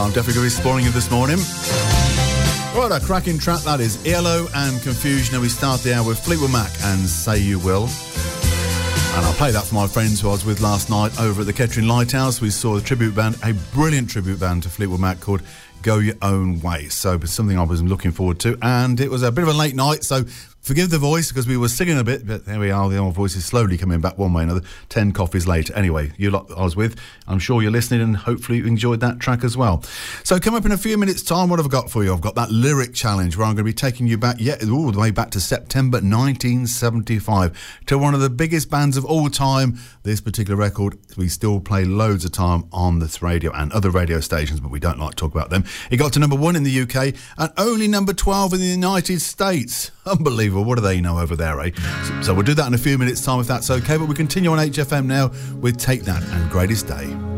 I'm definitely going to be spoiling you this morning. What a cracking track that is. ELO and Confusion, and we start the hour with Fleetwood Mac and Say You Will. And I'll play that for my friends who I was with last night over at the Kettering Lighthouse. We saw a tribute band, a brilliant tribute band to Fleetwood Mac called Go Your Own Way. So it's something I was looking forward to, and it was a bit of a late night, so forgive the voice because we were singing a bit, but there we are, the old voice is slowly coming back one way or another, 10 coffees later. Anyway, you lot I was with, I'm sure you're listening and hopefully you enjoyed that track as well. So come up in a few minutes' time, what have I got for you? I've got that lyric challenge where I'm going to be taking you back all the way back to September 1975 to one of the biggest bands of all time. This particular record, we still play loads of time on this radio and other radio stations, but we don't like to talk about them. It got to number 1 in the UK and only number 12 in the United States. Unbelievable. What do they know over there, eh? So we'll do that in a few minutes' time if that's okay, but we continue on HFM now with Take That and Greatest Day.